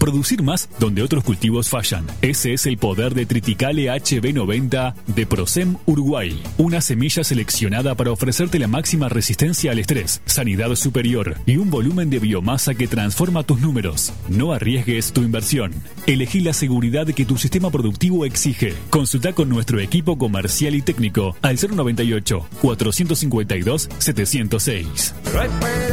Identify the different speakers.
Speaker 1: producir más donde otros cultivos fallan. Ese es el poder de Triticale HB90 de Procem Uruguay. Una semilla seleccionada para ofrecerte la máxima resistencia al estrés, sanidad superior y un volumen de biomasa que transforma tus números. No arriesgues tu inversión. Elegí la seguridad que tu sistema productivo exige. Consulta con nuestro equipo comercial y técnico al 098 452 706.